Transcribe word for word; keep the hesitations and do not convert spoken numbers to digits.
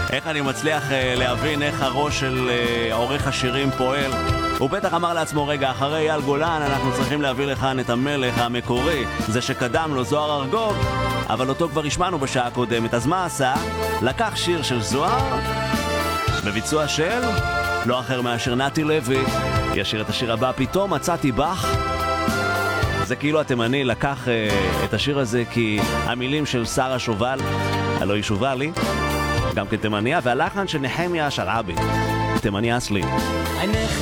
איך אני מצליח להבין איך הראש של עורך השירים פועל. הוא בטח אמר לעצמו, רגע, אחרי אייל גולן אנחנו צריכים להביא לכאן את המלך המקורי, זה שקדם לו, זוהר ארגוב, אבל אותו כבר השמענו בשעה הקודמת. אז מה עשה? לקח שיר של זוהר בביצוע של לא אחר מאשר נתי לוי. ישיר את השיר הבא, פתאום מצאתי בך. זה כאילו התימני לקח uh, את השיר הזה כי המילים של שרה שובל, הלוא היא שובלי, גם כתימניה, והלחן של נחמיה שרעבי, תימני אסלי.